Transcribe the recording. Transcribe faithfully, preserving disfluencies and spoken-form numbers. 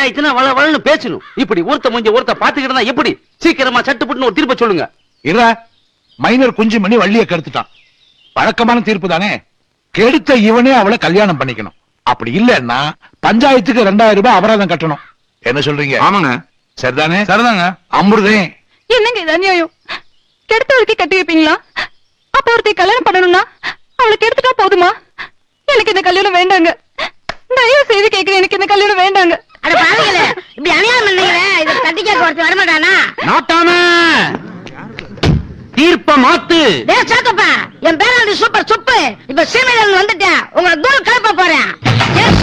பஞ்சாயத்துனா வள வளன்னு பேசணும். இப்படி ஒருத்த முடிஞ்ச ஒருத்த பாத்துக்கிட்டு எப்படி சீக்கிரமா சட்டுப்பட்டுன்னு ஒரு தீர்ப்பை சொல்லுங்க. இற மைனர் குஞ்சு மணி வள்ளிய கெடுத்துட்டான். வழக்கமான தீர்ப்பு தானே. கெடுத்த இவனே அவளை கல்யாணம் பண்ணிக்கணும். அப்படி இல்லன்னா பஞ்சாயத்துக்கு ரெண்டாயிரம் ரூபாய் அபராதம் கட்டணும். என்ன சொல்றீங்க? ஆமாங்க. சரிதானே? சரிதாங்க. அமிர்தே, என்னங்க இது அநியாயம்? கெடுத்தவளுக்கு கட்டி வைப்பீங்களா? அப்ப ஒருத்தி கல்யாணம் பண்ணணும்னா அவளுக்கு எடுத்துட்டா போதுமா? எனக்கு இந்த கல்யாணம் வேண்டாங்க. தயவு செய்து கேட்கிறேன், எனக்கு இந்த கல்யாணம் வேண்டாங்க. அட பாருங்களே, இப்படி அநியாயம் பண்ணீங்களே, இத தட்டி கேட்க ஒருத்தர் வரமாட்டானா? நாட்டாம தீர்ப்ப மாத்து. டேய் சாத்தப்பா, என் பேராண்டி சூப்பர் சுப்பு. இப்ப சீமையில வந்துட்டேன். உங்களை தூரம் கிளப்ப போறேன்.